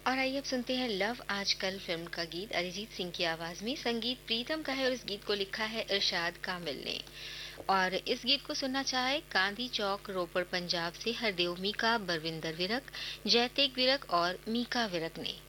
और आइए अब सुनते हैं लव आजकल फिल्म का गीत अरिजीत सिंह की आवाज में। संगीत प्रीतम का है और इस गीत को लिखा है इरशाद कामिल ने। और इस गीत को सुनना चाहे गांधी चौक रोपड़ पंजाब से हरदेव मीका बरविंदर विरक जयतेक विरक और मीका विरक ने।